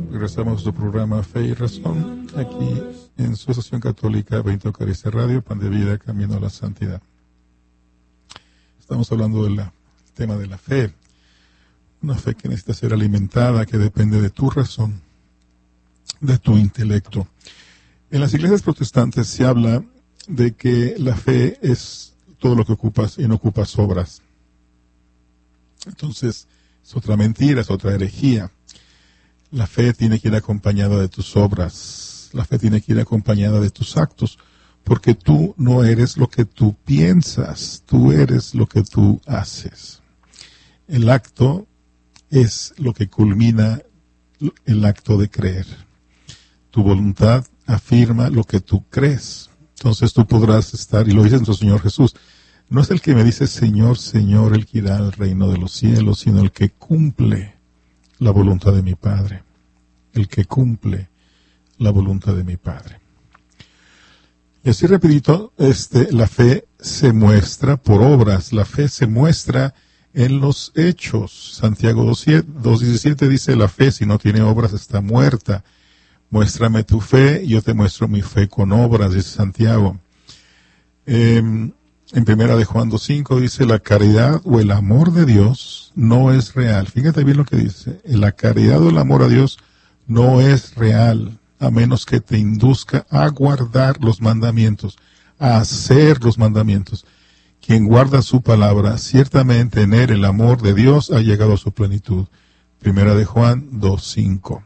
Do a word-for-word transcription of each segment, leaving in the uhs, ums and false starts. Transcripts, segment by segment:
Regresamos a su programa Fe y Razón, aquí en su estación católica veinte Eucaristía Radio, Pan de Vida, Camino a la Santidad. Estamos hablando del tema de la fe, una fe que necesita ser alimentada, que depende de tu razón, de tu intelecto. En las iglesias protestantes se habla de que la fe es todo lo que ocupas y no ocupas obras. Entonces, es otra mentira, es otra herejía. La fe tiene que ir acompañada de tus obras. La fe tiene que ir acompañada de tus actos. Porque tú no eres lo que tú piensas. Tú eres lo que tú haces. El acto es lo que culmina el acto de creer. Tu voluntad afirma lo que tú crees. Entonces tú podrás estar, y lo dice nuestro Señor Jesús, no es el que me dice Señor, Señor, el que irá al reino de los cielos, sino el que cumple la voluntad de mi Padre. El que cumple la voluntad de mi Padre. Y así rapidito, este, la fe se muestra por obras. La fe se muestra en los hechos. Santiago dos diecisiete dice, la fe si no tiene obras está muerta. Muéstrame tu fe y yo te muestro mi fe con obras, dice Santiago. Eh, En primera de Juan dos cinco dice, la caridad o el amor de Dios no es real. Fíjate bien lo que dice. La caridad o el amor a Dios no es real, a menos que te induzca a guardar los mandamientos, a hacer los mandamientos. Quien guarda su palabra, ciertamente en él el amor de Dios ha llegado a su plenitud. Primera de Juan dos cinco.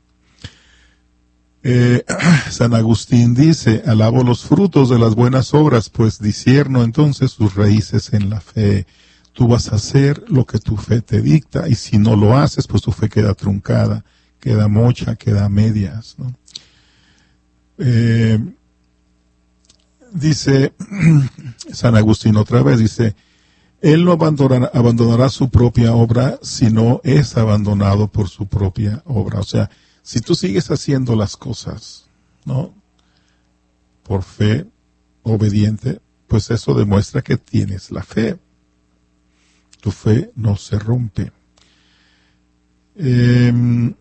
Eh, San Agustín dice, alabo los frutos de las buenas obras, pues discierno entonces sus raíces en la fe. Tú vas a hacer lo que tu fe te dicta, y si no lo haces, pues tu fe queda truncada, queda mocha, queda a medias, ¿no? Eh, dice San Agustín otra vez, dice, él no abandonará, abandonará su propia obra si no es abandonado por su propia obra. O sea, si tú sigues haciendo las cosas, ¿no? Por fe, obediente, pues eso demuestra que tienes la fe. Tu fe no se rompe. Eh, en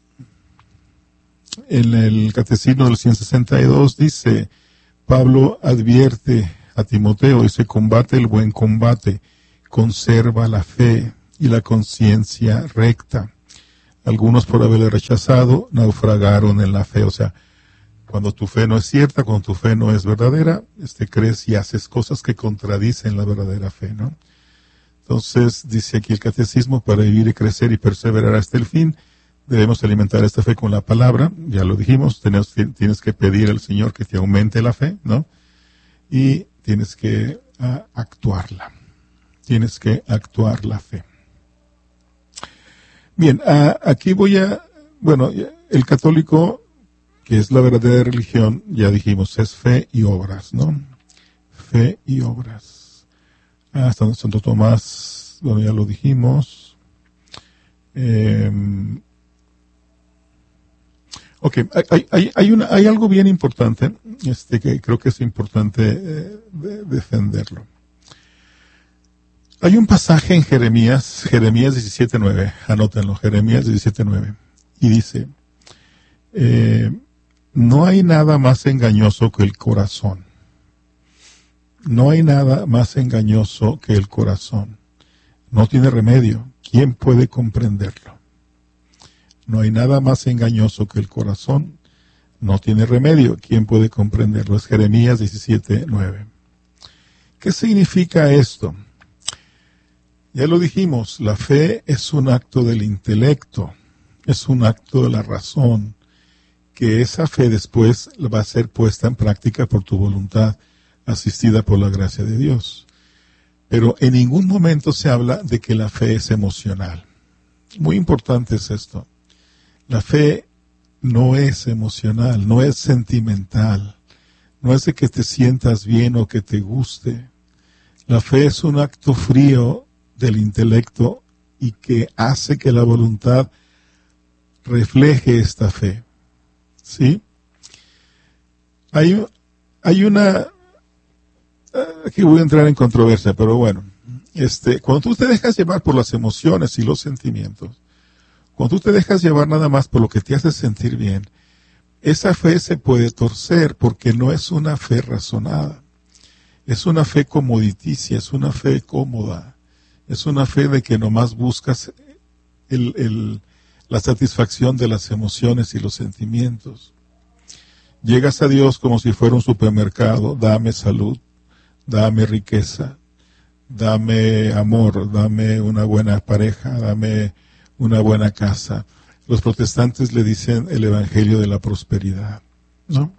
el Catecismo del ciento sesenta y dos dice, Pablo advierte a Timoteo, dice, combate el buen combate, conserva la fe y la conciencia recta. Algunos por haberle rechazado, naufragaron en la fe. O sea, cuando tu fe no es cierta, cuando tu fe no es verdadera, este, crees y haces cosas que contradicen la verdadera fe, ¿no? Entonces, dice aquí el catecismo, para vivir y crecer y perseverar hasta el fin, debemos alimentar esta fe con la palabra. Ya lo dijimos, tenemos, tienes que pedir al Señor que te aumente la fe, ¿no? Y tienes que uh, actuarla. Tienes que actuar la fe. Bien, uh, aquí voy a, bueno, el católico, que es la verdadera religión, ya dijimos, es fe y obras, ¿no? Fe y obras. Ah, Santo Tomás, bueno, ya lo dijimos. Eh, ok, hay, hay, hay, una, hay algo bien importante, este, que creo que es importante eh, de, defenderlo. Hay un pasaje en Jeremías, Jeremías diecisiete nueve, anótenlo, Jeremías diecisiete nueve, y dice, eh, no hay nada más engañoso que el corazón. No hay nada más engañoso que el corazón. No tiene remedio. ¿Quién puede comprenderlo? No hay nada más engañoso que el corazón. No tiene remedio. ¿Quién puede comprenderlo? Es Jeremías diecisiete nueve. ¿Qué significa esto? Ya lo dijimos, la fe es un acto del intelecto, es un acto de la razón, que esa fe después va a ser puesta en práctica por tu voluntad, asistida por la gracia de Dios. Pero en ningún momento se habla de que la fe es emocional. Muy importante es esto. La fe no es emocional, no es sentimental, no es de que te sientas bien o que te guste. La fe es un acto frío del intelecto y que hace que la voluntad refleje esta fe. ¿Sí? Hay, hay una... Aquí voy a entrar en controversia, pero bueno. Este, cuando tú te dejas llevar por las emociones y los sentimientos, Cuando tú te dejas llevar nada más por lo que te hace sentir bien, esa fe se puede torcer porque no es una fe razonada. Es una fe comoditicia, es una fe cómoda. Es una fe de que nomás buscas el, el, la satisfacción de las emociones y los sentimientos. Llegas a Dios como si fuera un supermercado. Dame salud, dame riqueza, dame amor, dame una buena pareja, dame una buena casa. Los protestantes le dicen el evangelio de la prosperidad, ¿no?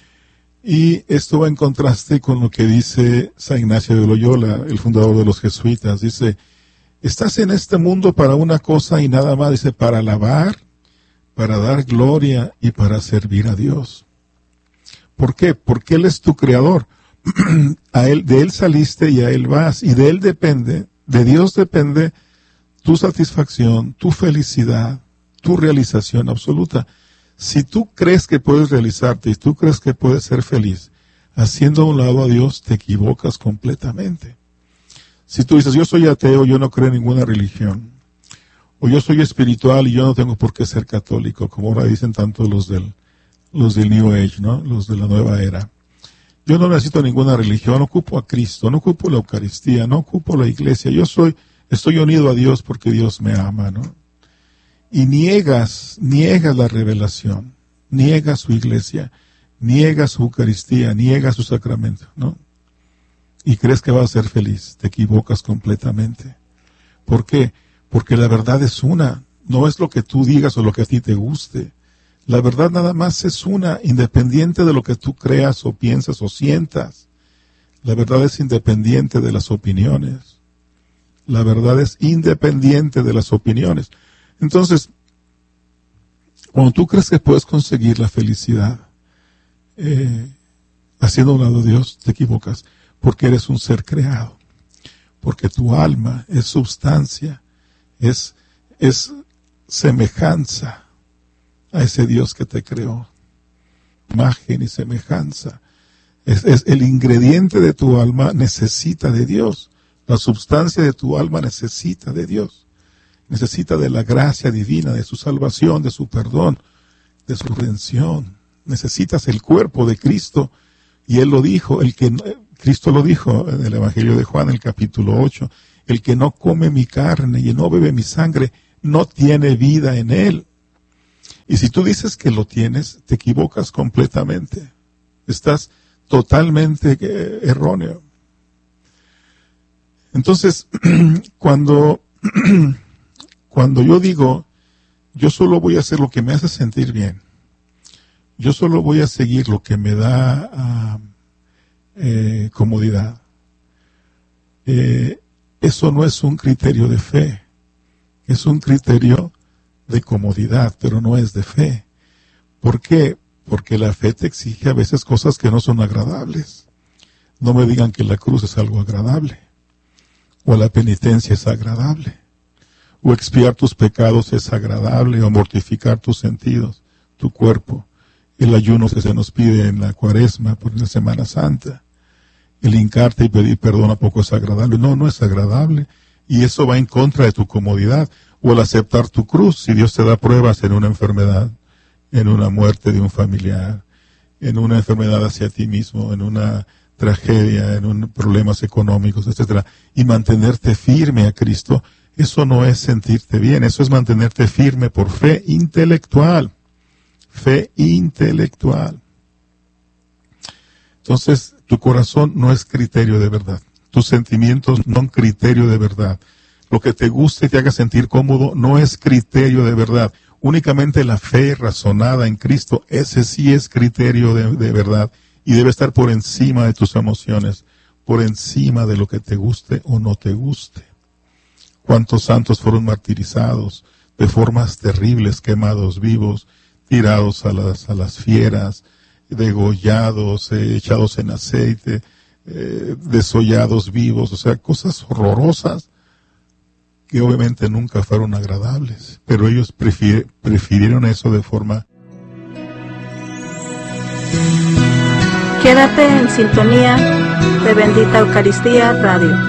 Y esto va en contraste con lo que dice San Ignacio de Loyola, el fundador de los jesuitas. Dice, estás en este mundo para una cosa y nada más. Dice, para alabar, para dar gloria y para servir a Dios. ¿Por qué? Porque Él es tu creador. A él, de Él saliste y a Él vas. Y de Él depende, de Dios depende tu satisfacción, tu felicidad, tu realización absoluta. Si tú crees que puedes realizarte y tú crees que puedes ser feliz, haciendo a un lado a Dios, te equivocas completamente. Si tú dices, yo soy ateo, yo no creo en ninguna religión, o yo soy espiritual y yo no tengo por qué ser católico, como ahora dicen tanto los del, los del New Age, ¿no? Los de la nueva era. Yo no necesito ninguna religión, ocupo a Cristo, no ocupo la Eucaristía, no ocupo la iglesia, yo soy, estoy unido a Dios porque Dios me ama, ¿no? Y niegas, niegas la revelación, niegas su iglesia, niegas su Eucaristía, niegas su sacramento, ¿no? Y crees que vas a ser feliz, te equivocas completamente. ¿Por qué? Porque la verdad es una, no es lo que tú digas o lo que a ti te guste. La verdad nada más es una, independiente de lo que tú creas o piensas o sientas. La verdad es independiente de las opiniones. La verdad es independiente de las opiniones. Entonces, cuando tú crees que puedes conseguir la felicidad eh, haciendo a un lado a Dios, te equivocas, porque eres un ser creado, porque tu alma es sustancia, es, es semejanza a ese Dios que te creó, imagen y semejanza. Es, es el ingrediente de tu alma necesita de Dios, la sustancia de tu alma necesita de Dios. Necesita de la gracia divina, de su salvación, de su perdón, de su redención. Necesitas el cuerpo de Cristo. Y Él lo dijo, el que Cristo lo dijo en el Evangelio de Juan, en el capítulo ocho. El que no come mi carne y no bebe mi sangre, no tiene vida en Él. Y si tú dices que lo tienes, te equivocas completamente. Estás totalmente eh, erróneo. Entonces, cuando... Cuando yo digo, yo solo voy a hacer lo que me hace sentir bien, yo solo voy a seguir lo que me da uh, eh, comodidad, eh, eso no es un criterio de fe, es un criterio de comodidad, pero no es de fe. ¿Por qué? Porque la fe te exige a veces cosas que no son agradables. No me digan que la cruz es algo agradable, o la penitencia es agradable. O expiar tus pecados es agradable, o mortificar tus sentidos, tu cuerpo. El ayuno que se nos pide en la Cuaresma, por la Semana Santa. El hincarte y pedir perdón a poco es agradable. No, no es agradable. Y eso va en contra de tu comodidad. O el aceptar tu cruz, si Dios te da pruebas en una enfermedad, en una muerte de un familiar, en una enfermedad hacia ti mismo, en una tragedia, en un problemas económicos, etcétera, y mantenerte firme a Cristo. Eso no es sentirte bien, eso es mantenerte firme por fe intelectual. Fe intelectual. Entonces, tu corazón no es criterio de verdad. Tus sentimientos no son criterio de verdad. Lo que te guste y te haga sentir cómodo no es criterio de verdad. Únicamente la fe razonada en Cristo, ese sí es criterio de, de verdad. Y debe estar por encima de tus emociones, por encima de lo que te guste o no te guste. ¿Cuántos santos fueron martirizados de formas terribles, quemados vivos, tirados a las, a las fieras, degollados, eh, echados en aceite, eh, desollados vivos? O sea, cosas horrorosas que obviamente nunca fueron agradables, pero ellos prefier, prefirieron eso de forma... Quédate en sintonía de Bendita Eucaristía Radio.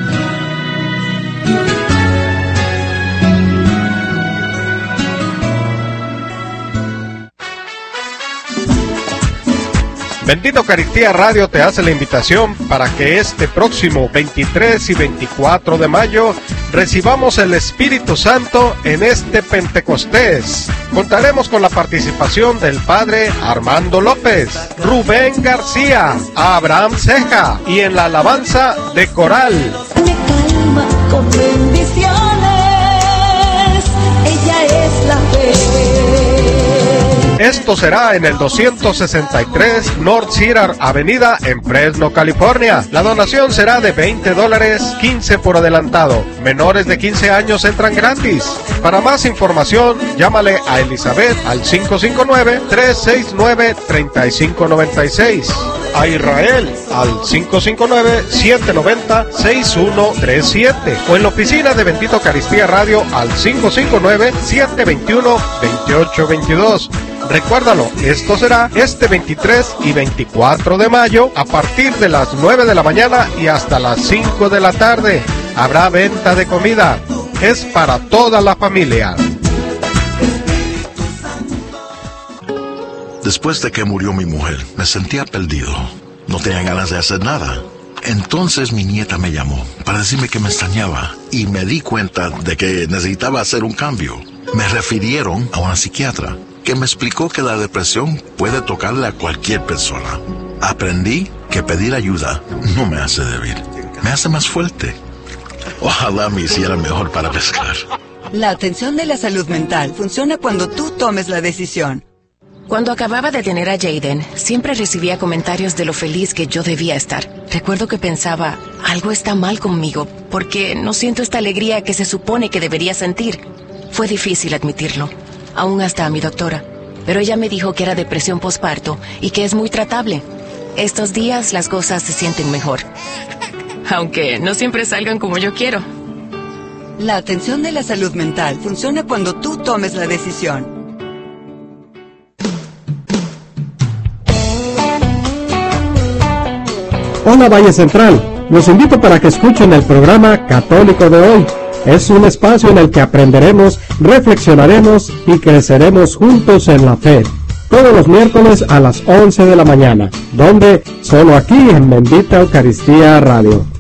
Bendita Eucaristía Radio te hace la invitación para que este próximo veintitrés y veinticuatro de mayo recibamos el Espíritu Santo en este Pentecostés. Contaremos con la participación del Padre Armando López, Rubén García, Abraham Ceja y en la alabanza de coral. Me calma con bendiciones, ella es la fe. Esto será en el doscientos sesenta y tres North Cedar Avenida en Fresno, California. La donación será de veinte dólares, quince por adelantado. Menores de quince años entran gratis. Para más información, llámale a Elizabeth al cinco cinco nueve, tres seis nueve, tres cinco nueve seis. A Israel al cinco cinco nueve, siete nueve cero, seis uno tres siete o en la oficina de Bendita Eucaristía Radio al cinco cinco nueve, siete dos uno, dos ocho dos dos. Recuérdalo, esto será este veintitrés y veinticuatro de mayo a partir de las nueve de la mañana y hasta las cinco de la tarde. Habrá venta de comida. Es para toda la familia. Después de que murió mi mujer, me sentía perdido. No tenía ganas de hacer nada. Entonces mi nieta me llamó para decirme que me extrañaba y me di cuenta de que necesitaba hacer un cambio. Me refirieron a una psiquiatra que me explicó que la depresión puede tocarle a cualquier persona. Aprendí que pedir ayuda no me hace débil, me hace más fuerte. Ojalá me hiciera mejor para pescar. La atención de la salud mental funciona cuando tú tomes la decisión. Cuando acababa de tener a Jaden, siempre recibía comentarios de lo feliz que yo debía estar. Recuerdo que pensaba, algo está mal conmigo, porque no siento esta alegría que se supone que debería sentir. Fue difícil admitirlo, aún hasta a mi doctora, pero ella me dijo que era depresión posparto y que es muy tratable. Estos días las cosas se sienten mejor, aunque no siempre salgan como yo quiero. La atención de la salud mental funciona cuando tú tomes la decisión. Hola Valle Central, los invito para que escuchen el programa Católico de Hoy. Es un espacio en el que aprenderemos, reflexionaremos y creceremos juntos en la fe. Todos los miércoles a las once de la mañana, donde solo aquí en Bendita Eucaristía Radio.